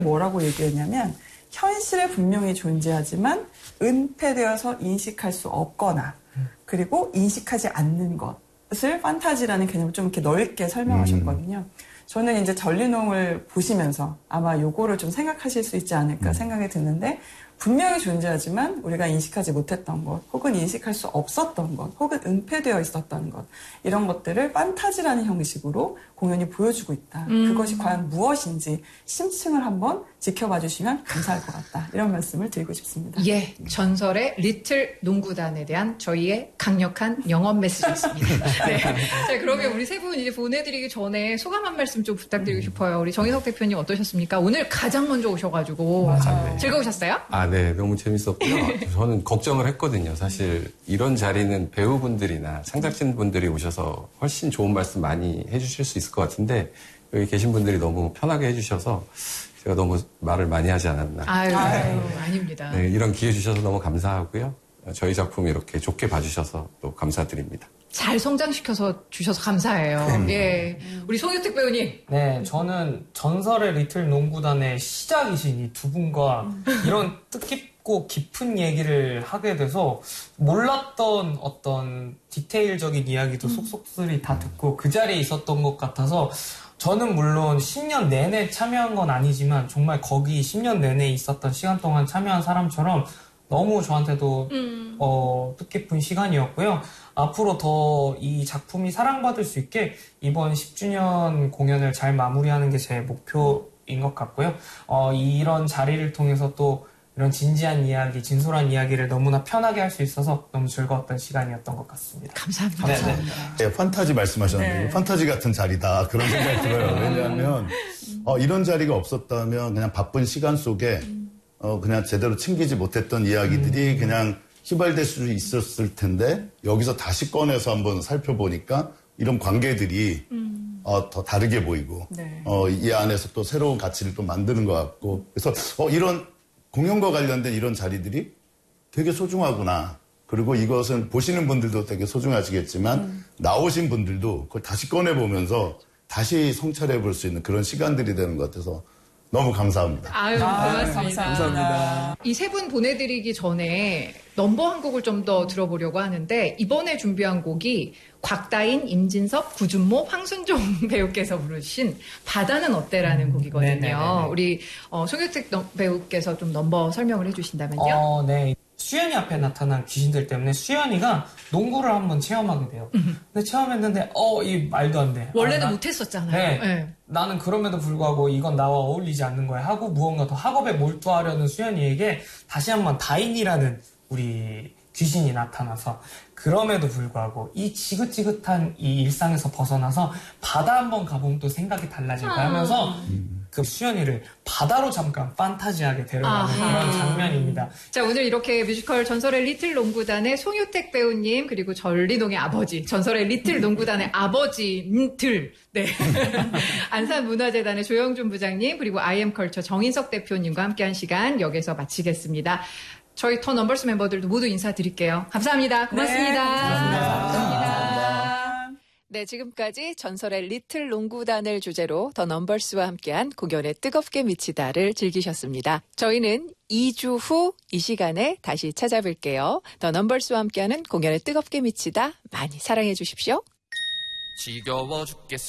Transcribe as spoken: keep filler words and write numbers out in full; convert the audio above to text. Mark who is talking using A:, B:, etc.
A: 뭐라고 얘기했냐면 현실에 분명히 존재하지만 은폐되어서 인식할 수 없거나 그리고 인식하지 않는 것을 판타지라는 개념을 좀 이렇게 넓게 설명하셨거든요. 음. 저는 이제 전리농을 보시면서 아마 요거를 좀 생각하실 수 있지 않을까 음. 생각이 드는데 분명히 존재하지만 우리가 인식하지 못했던 것 혹은 인식할 수 없었던 것 혹은 은폐되어 있었던 것 이런 것들을 판타지라는 형식으로 공연이 보여주고 있다. 음. 그것이 과연 무엇인지 심층을 한번 지켜봐 주시면 감사할 것 같다. 이런 말씀을 드리고 싶습니다.
B: 예, 전설의 리틀 농구단에 대한 저희의 강력한 영업 메시지였습니다. 네. 자, 그러면 우리 세 분 이제 보내드리기 전에 소감 한 말씀 좀 부탁드리고 싶어요. 우리 정인석 대표님 어떠셨습니까? 오늘 가장 먼저 오셔가지고
C: 맞아요.
B: 즐거우셨어요?
C: 아, 네, 너무 재밌었고요. 저는 걱정을 했거든요. 사실 이런 자리는 배우분들이나 창작진분들이 오셔서 훨씬 좋은 말씀 많이 해주실 수 있을 것 같은데 여기 계신 분들이 너무 편하게 해주셔서 제가 너무 말을 많이 하지 않았나.
B: 아유, 아유 아닙니다.
C: 네, 이런 기회 주셔서 너무 감사하고요. 저희 작품 이렇게 좋게 봐주셔서 또 감사드립니다.
B: 잘 성장시켜서 주셔서 감사해요. 예, 우리 송유택 배우님.
D: 네, 저는 전설의 리틀 농구단의 시작이신 이 두 분과 이런 뜻깊고 깊은 얘기를 하게 돼서 몰랐던 어떤 디테일적인 이야기도 속속들이 다 듣고 그 자리에 있었던 것 같아서 저는 물론 십 년 내내 참여한 건 아니지만 정말 거기 십 년 내내 있었던 시간 동안 참여한 사람처럼 너무 저한테도 음. 어, 뜻깊은 시간이었고요. 앞으로 더 이 작품이 사랑받을 수 있게 이번 십 주년 공연을 잘 마무리하는 게 제 목표인 것 같고요. 어, 이런 자리를 통해서 또 이런 진지한 이야기, 진솔한 이야기를 너무나 편하게 할 수 있어서 너무 즐거웠던 시간이었던 것 같습니다.
B: 감사합니다.
D: 네,
B: 감사합니다.
D: 네.
E: 네, 판타지 말씀하셨는데 네. 판타지 같은 자리다 그런 생각이 들어요. 왜냐하면 어, 이런 자리가 없었다면 그냥 바쁜 시간 속에 어, 그냥 제대로 챙기지 못했던 이야기들이 음. 그냥 휘발될 수 있었을 텐데 여기서 다시 꺼내서 한번 살펴보니까 이런 관계들이 음. 어, 더 다르게 보이고 네. 어, 이 안에서 또 새로운 가치를 또 만드는 것 같고 그래서 어, 이런 공연과 관련된 이런 자리들이 되게 소중하구나. 그리고 이것은 보시는 분들도 되게 소중하시겠지만 음. 나오신 분들도 그걸 다시 꺼내보면서 다시 성찰해 볼 수 있는 그런 시간들이 되는 것 같아서 너무 감사합니다.
B: 아유, 고맙습니다.
A: 감사합니다.
B: 이 세 분 보내드리기 전에 넘버 한 곡을 좀 더 들어보려고 하는데 이번에 준비한 곡이 곽다인, 임진섭, 구준모, 황순종 배우께서 부르신 바다는 어때라는 음, 곡이거든요. 네네네네. 우리 어, 송유택 배우께서 좀 넘버 설명을 해주신다면요.
D: 어, 네. 수연이 앞에 나타난 귀신들 때문에 수연이가 농구를 한번 체험하게 돼요. 근데 체험했는데 어, 이 말도 안 돼.
B: 원래는
D: 아, 나,
B: 못했었잖아요.
D: 네,
B: 네.
D: 나는 그럼에도 불구하고 이건 나와 어울리지 않는 거야 하고 무언가 더 학업에 몰두하려는 수연이에게 다시 한번 다인이라는 우리 귀신이 나타나서 그럼에도 불구하고 이 지긋지긋한 이 일상에서 벗어나서 바다 한번 가보면 또 생각이 달라질까 하면서 그 수연이를 바다로 잠깐 판타지하게 데려가는 아하. 그런 장면입니다.
B: 자, 오늘 이렇게 뮤지컬 전설의 리틀 농구단의 송유택 배우님 그리고 전리동의 아버지, 전설의 리틀 농구단의 아버지들, 네. 안산문화재단의 조영준 부장님 그리고 아이엠컬처 정인석 대표님과 함께한 시간 여기서 마치겠습니다. 저희 더 넘버스 멤버들도 모두 인사드릴게요. 감사합니다. 고맙습니다.
A: 네, 감사합니다.
B: 감사합니다. 네, 지금까지 전설의 리틀 농구단을 주제로 더 넘버스와 함께한 공연에 뜨겁게 미치다를 즐기셨습니다. 저희는 이 주 후 이 시간에 다시 찾아뵐게요. 더 넘버스와 함께하는 공연에 뜨겁게 미치다 많이 사랑해 주십시오. 지겨워 죽겠어.